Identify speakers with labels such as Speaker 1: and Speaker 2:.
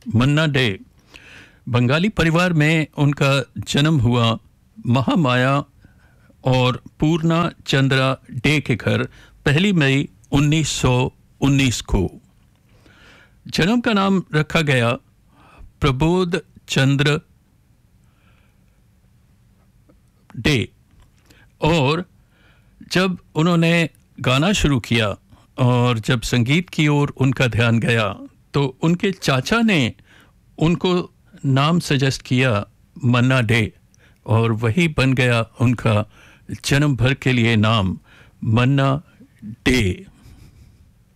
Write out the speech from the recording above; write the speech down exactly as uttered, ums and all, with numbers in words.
Speaker 1: मन्ना day. Bengali परिवार में उनका जन्म हुआ महामाया और पूर्णा चंद्रा डे के घर पहली मई उन्नीस सौ उन्नीस को। जन्म का नाम रखा गया प्रबोध चंद्र डे, और जब उन्होंने गाना शुरू किया और जब संगीत की ओर उनका ध्यान गया तो उनके चाचा ने उनको नाम सजेस्ट किया मन्ना डे, और वही बन गया उनका जन्म भर के लिए नाम मन्ना डे।